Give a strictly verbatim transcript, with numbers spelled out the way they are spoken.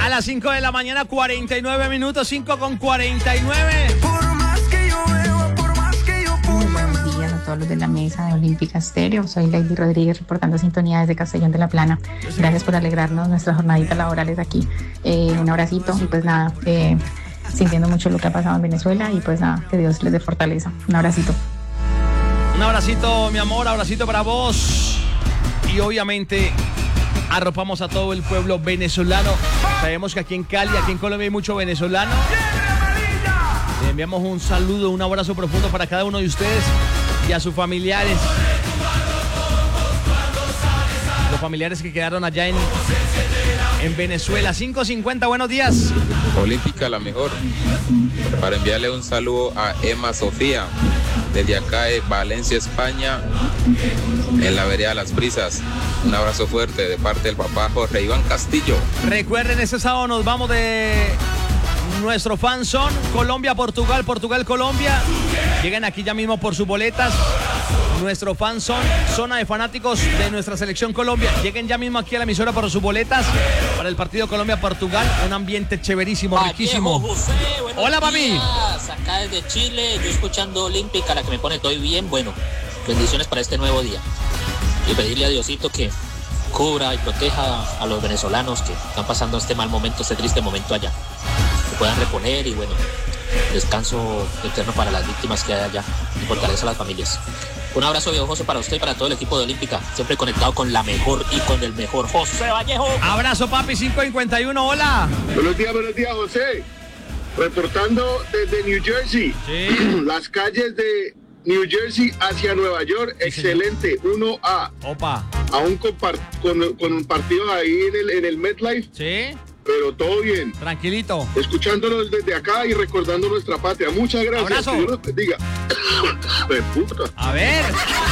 A las cinco de la mañana, cuarenta y nueve minutos, cinco con cuarenta y nueve. Muy buenos días a todos los de la mesa de Olímpica Estéreo. Soy Lady Rodríguez reportando sintonía desde Castellón de la Plana. Gracias por alegrarnos nuestras jornaditas laborales aquí. Eh, un abracito y pues nada, eh, sintiendo mucho lo que ha pasado en Venezuela y pues nada, que Dios les dé fortaleza. Un abracito. Un abracito, mi amor, abracito para vos. Y obviamente arropamos a todo el pueblo venezolano. Sabemos que aquí en Cali, aquí en Colombia hay mucho venezolano. Le enviamos un saludo, un abrazo profundo para cada uno de ustedes y a sus familiares. Los familiares que quedaron allá en, en Venezuela. cinco cincuenta, buenos días. Olímpica la mejor. Para enviarle un saludo a Emma Sofía, desde acá de Valencia, España, en la vereda Las Brisas. Un abrazo fuerte de parte del papá Jorge Iván Castillo. Recuerden, este sábado nos vamos de nuestro fan son Colombia, Portugal, Portugal, Colombia. Lleguen aquí ya mismo por sus boletas. Nuestro fan son zona de fanáticos de nuestra selección Colombia. Lleguen ya mismo aquí a la emisora por sus boletas para el partido Colombia-Portugal. Un ambiente chéverísimo, Vallejo, riquísimo. José, hola, papi. días. Acá desde Chile, yo escuchando Olímpica, la que me pone todo bien. Bueno, bendiciones para este nuevo día. Y pedirle a Diosito que cubra y proteja a los venezolanos que están pasando este mal momento, este triste momento allá. Que puedan reponer y bueno, descanso eterno para las víctimas que hay allá y fortaleza a las familias. Un abrazo viejoso para usted y para todo el equipo de Olímpica, siempre conectado con la mejor y con el mejor José Vallejo. Abrazo, papi. cinco cincuenta y uno, hola. Buenos días, buenos días, José. Reportando desde New Jersey. Sí. Las calles de New Jersey hacia Nueva York, Sí, excelente, uno A. Opa. Aún con, par- con, con partidos ahí en el, en el MetLife, Sí. pero todo bien. Tranquilito. Escuchándonos desde acá y recordando nuestra patria. Muchas gracias. Abrazo. Que Dios los bendiga. ¡Qué puta! A ver.